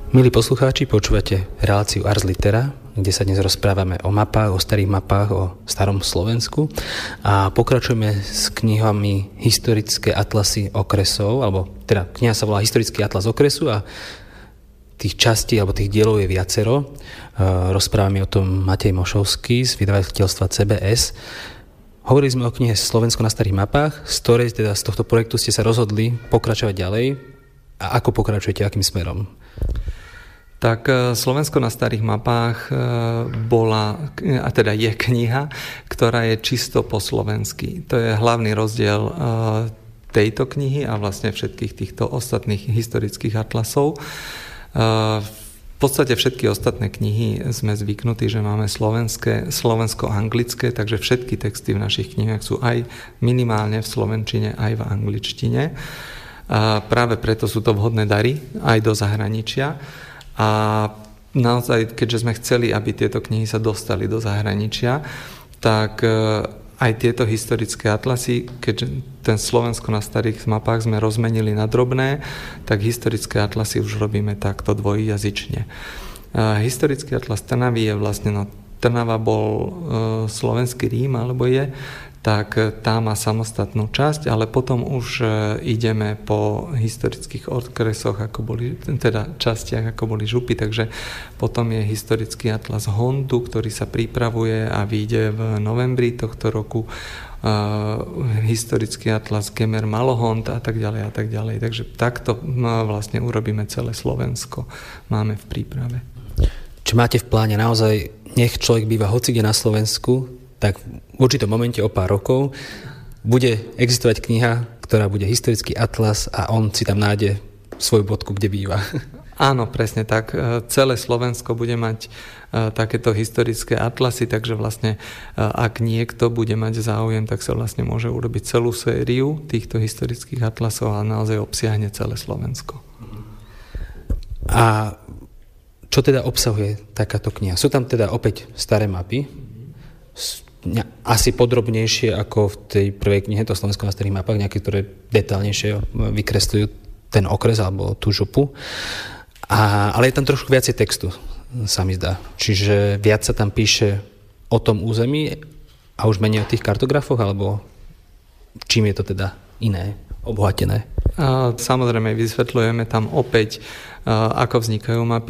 Milí poslucháči, počúvate reláciu Ars Litera, kde sa dnes rozprávame o mapách, o starých mapách, o starom Slovensku a pokračujeme s knihami Historické atlasy okresov, alebo teda kniha sa volá Historický atlas okresu a tých častí alebo tých dielov je viacero. Rozprávame o tom Matej Mošovský z vydavateľstva CBS. Hovorili sme o knihe Slovensko na starých mapách, z ktorej teda z tohto projektu ste sa rozhodli pokračovať ďalej. A ako pokračujete, akým smerom? Tak Slovensko na starých mapách je kniha, ktorá je čisto po slovensky. To je hlavný rozdiel tejto knihy a vlastne všetkých týchto ostatných historických atlasov. V podstate všetky ostatné knihy sme zvyknutí, že máme slovensko-anglické, takže všetky texty v našich knihách sú aj minimálne v slovenčine, aj v angličtine. A práve preto sú to vhodné dary aj do zahraničia. A naozaj, keďže sme chceli, aby tieto knihy sa dostali do zahraničia, tak aj tieto historické atlasy, keďže ten Slovensko na starých mapách sme rozmenili na drobné, tak historické atlasy už robíme takto dvojjazyčne. Historický atlas Trnavy je vlastne, Trnava bol slovenský Rím, alebo je, tak tá má samostatnú časť, ale potom už ideme po historických okresoch, častiach, ako boli župy, takže potom je historický atlas Hontu, ktorý sa pripravuje a vyjde v novembri tohto roku, historický atlas Gemer Malohont a tak ďalej a tak ďalej. Takže takto vlastne urobíme celé Slovensko. Máme v príprave. Či máte v pláne naozaj, nech človek býva hocikde na Slovensku, tak v určitom momente o pár rokov bude existovať kniha, ktorá bude historický atlas a on si tam nájde svoju bodku, kde býva. Áno, presne tak. Celé Slovensko bude mať takéto historické atlasy, takže vlastne ak niekto bude mať záujem, tak sa vlastne môže urobiť celú sériu týchto historických atlasov a naozaj obsiahne celé Slovensko. A čo teda obsahuje takáto kniha? Sú tam teda opäť staré mapy, asi podrobnejšie ako v tej prvej knihe, to Slovensko na starých mapách, nejaké, ktoré detailnejšie vykresľujú ten okres alebo tú župu. Ale je tam trošku viacej textu, sa mi zdá. Čiže viac sa tam píše o tom území a už menej o tých kartografoch, alebo čím je to teda iné, obohatené? Samozrejme, vysvetľujeme tam opäť, ako vznikajú mapy.